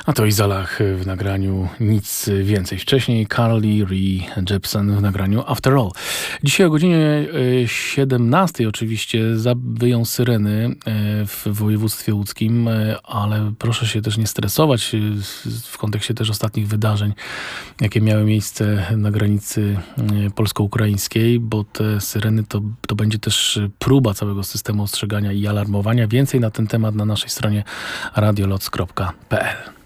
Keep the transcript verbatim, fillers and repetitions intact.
A to Izalach w nagraniu Nic Więcej. Wcześniej Carly Rae Jepsen w nagraniu After All. Dzisiaj o godzinie siedemnastej oczywiście zawyją syreny w województwie łódzkim, ale proszę się też nie stresować w kontekście też ostatnich wydarzeń, jakie miały miejsce na granicy polsko-ukraińskiej, bo te syreny to, to będzie też próba całego systemu ostrzegania i alarmowania. Więcej na ten temat na naszej stronie radioloc kropka p l.